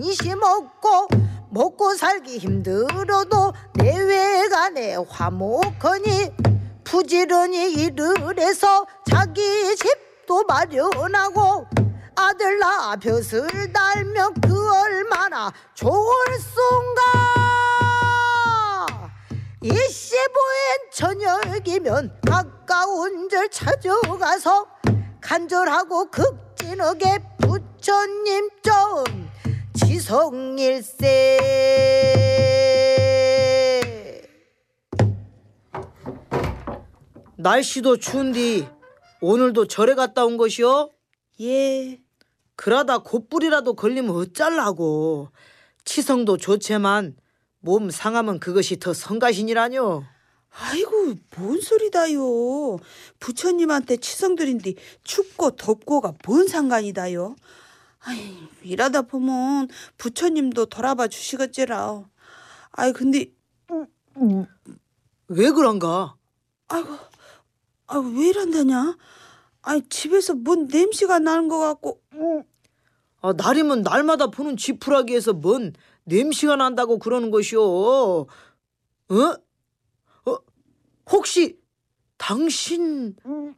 이시 먹고 살기 힘들어도 내외간에 화목하니 부지런히 일을 해서 자기 집도 마련하고 아들 낳아 벼슬 달면 그 얼마나 좋을순가. 이시부인 저녁이면 가까운 절 찾아가서 간절하고 극진하게 부처님 좀 지성일세. 날씨도 추운디 오늘도 절에 갔다 온 것이요? 예. 그러다 곧불이라도 걸리면 어쩌려고. 치성도 좋지만 몸 상하면 그것이 더 성가신이라뇨. 아이고 뭔 소리다요. 부처님한테 치성드린디 춥고 덥고가 뭔 상관이다요. 아이, 일하다 보면 부처님도 돌아봐 주시겠지라. 아이 근데 왜 그런가? 아이고 왜 이런다냐. 아이 집에서 뭔 냄새가 나는 것 같고. 날이면 날마다 보는 지푸라기에서 뭔 냄새가 난다고 그러는 것이오. 혹시 당신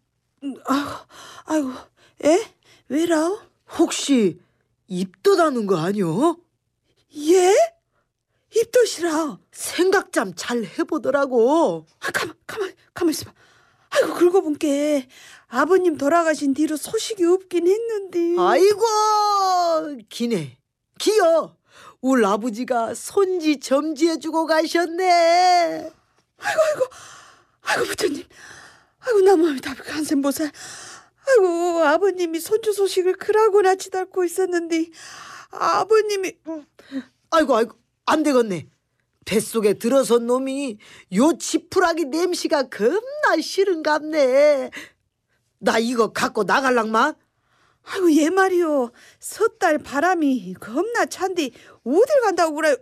아이고 에? 왜라? 혹시 입덧하는 거 아니오? 예? 입덧이라. 생각 좀 잘 해보더라고. 가만 있어봐. 아이고 그러고 본게 아버님 돌아가신 뒤로 소식이 없긴 했는데. 아이고 기네 기여. 우리 아버지가 손지 점지해주고 가셨네. 아이고 부처님. 아이고 나 마음이 답답해 한샘보살. 아이고 아버님이 손주 소식을 그라고나 지달고 있었는데 아버님이 아이고 안 되겠네. 뱃속에 들어선 놈이 요 지푸라기 냄새가 겁나 싫은갑네. 나 이거 갖고 나갈랑마. 아이고 얘 말이요. 섣달 바람이 겁나 찬디 어딜 간다고 그래.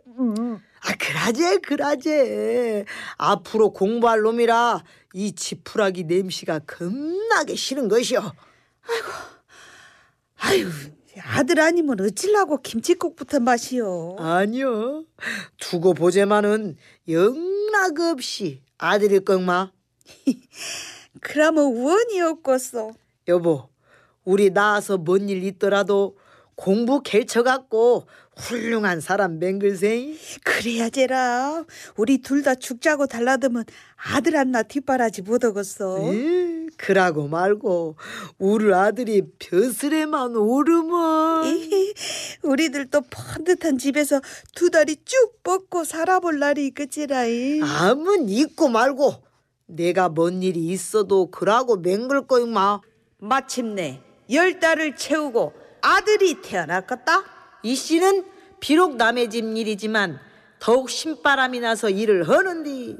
그라제 앞으로 공부할 놈이라 이 지푸라기 냄새가 겁나게 싫은 것이요. 아이고 아들 아니면 어찌려고 김치국부터 마시오. 아니요, 두고 보제마는 영락없이 아들일 것마. 그러면 원이 없겠어. 여보, 우리 낳아서 뭔 일 있더라도 공부 개쳐갖고 훌륭한 사람 맹글세이. 그래야제라. 우리 둘 다 죽자고 달라드면 아들 한나 뒷바라지 못하겠어. 그라고 말고 우리 아들이 벼슬에만 오르면 우리들도 번듯한 집에서 두 다리 쭉 뻗고 살아볼 날이 있겠지라. 아문 있고 말고 내가 뭔 일이 있어도 그라고 맹글 거임마. 마침내 10달을 채우고 아들이 태어났겠다. 이 씨는 비록 남의 집 일이지만 더욱 신바람이 나서 일을 하는디.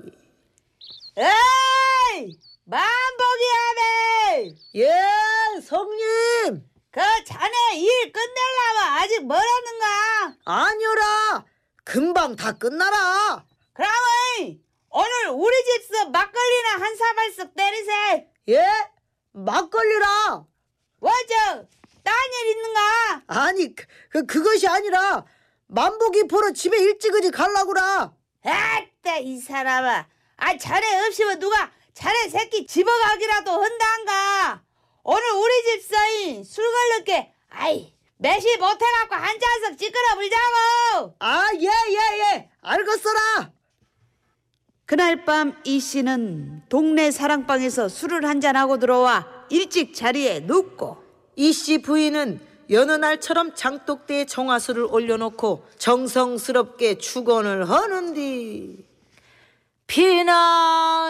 에이! 만복이야네! 예, 성님. 그 자네 일 끝내려면 아직 멀었는가? 아니요라, 금방 다 끝나라. 그러면 오늘 우리 집서 막걸리나 한 사발씩 때리세. 예? 막걸리라. 뭐죠? 딴 일 있는가? 아니 그것이 아니라 만복이 보러 집에 일찍이 갈라구라. 아따 이 사람아. 자네 없이면 누가 자네 새끼 집어가기라도 한단가. 오늘 우리 집사인 술 걸렸게 매시 못해갖고 한 잔씩 찌끄러 불자고. 예 알겠어라. 그날 밤 이 씨는 동네 사랑방에서 술을 한잔하고 들어와 일찍 자리에 눕고, 이 씨 부인은 여느 날처럼 장독대에 정화수를 올려놓고 정성스럽게 축원을 하는디. 피나